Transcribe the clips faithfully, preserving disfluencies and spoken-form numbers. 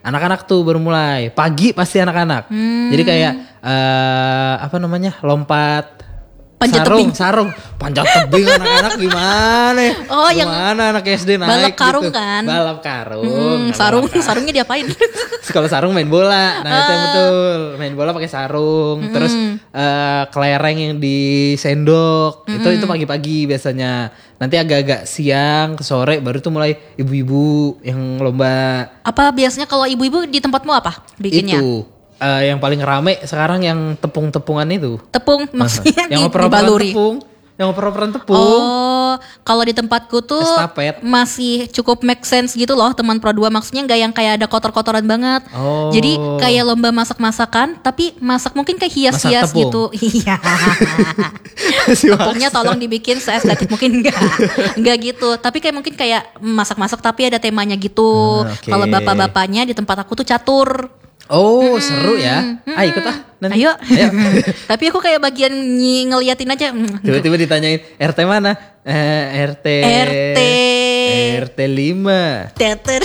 anak-anak tuh baru mulai. Pagi pasti anak-anak. Hmm. Jadi kayak uh, apa namanya? Lompat panjat sarung, tebing. sarung, panjat tebing anak-anak gimana? Oh, gimana yang anak S D naik balap karung gitu. kan? Balap karung. Hmm, nah, sarung, balap karung. sarungnya diapain? Kalau sarung main bola, nah uh. itu yang betul. Main bola pakai sarung, mm-hmm. terus uh, kelereng yang disendok. Mm-hmm. Itu itu pagi-pagi biasanya. Nanti agak-agak siang ke sore baru tuh mulai ibu-ibu yang lomba. Apa biasanya kalau ibu-ibu di tempatmu apa bikinnya? Itu. Uh, yang paling rame sekarang yang tepung-tepungan itu. Tepung maksudnya yang di, dibaluri. Tepung, yang oper-operan tepung. Oh, kalau di tempatku tuh estafet. Masih cukup make sense gitu loh teman Pro dua, maksudnya nggak yang kayak ada kotor-kotoran banget. Oh. Jadi kayak lomba masak-masakan tapi masak mungkin kayak hias-hias gitu. Iya. Tepungnya tolong dibikin seestetik mungkin enggak. Enggak gitu. Tapi kayak mungkin kayak masak-masak tapi ada temanya gitu. Hmm, okay. Kalau bapak-bapaknya di tempat aku tuh catur. Oh, hmm, seru ya. Hmm, ah, ikut ah. Nanti. Ayo. Ayo. Tapi aku kayak bagian ny- ngeliatin aja. Tiba-tiba ditanyain, R T mana? Eh, R T R T R T lima. Teter.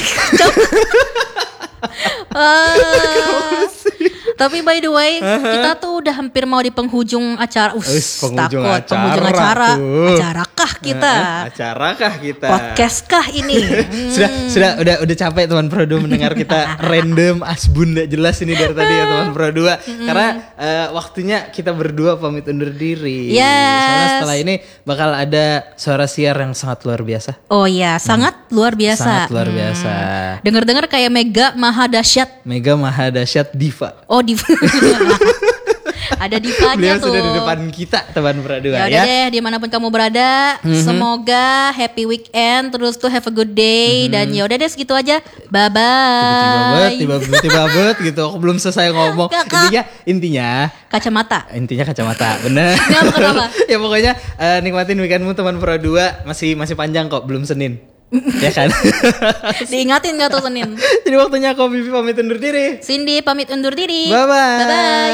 uh, tapi by the way, kita tuh udah hampir mau di penghujung acara. Us, penghujung takut acara penghujung acara. tuh. Acarakah kita? Acarakah kita? Podcastkah ini? hmm. Sudah, sudah, udah, udah capek teman Pro dua mendengar kita random asbun gak jelas ini dari tadi ya teman Pro dua. Hmm. Karena uh, waktunya kita berdua pamit undur diri. Yes. Soalnya setelah ini bakal ada suara siar yang sangat luar biasa. Oh iya, sangat hmm. luar biasa. Sangat luar biasa. Hmm. Dengar-dengar kayak mega maha dahsyat. Mega maha dahsyat diva. Oh diva. Ada divanya Beliau tuh. Sudah di depan kita teman Pro dua ya. Ya Udah deh, dimanapun kamu berada, mm-hmm. semoga happy weekend, terus tuh have a good day, mm-hmm. dan ya udah deh segitu aja. Bye bye. Tiba-tiba banget, tiba-tiba banget gitu. Aku belum selesai ngomong. Intinya, intinya kacamata. Intinya kacamata, bener. Kenapa, kenapa? Ya pokoknya uh, nikmatin weekendmu teman Pro dua, masih masih panjang kok, belum Senin. Ya kan? Diingatin gak tuh Senin? Jadi waktunya aku Bibi pamit undur diri. Cindy pamit undur diri. Bye bye. Bye bye.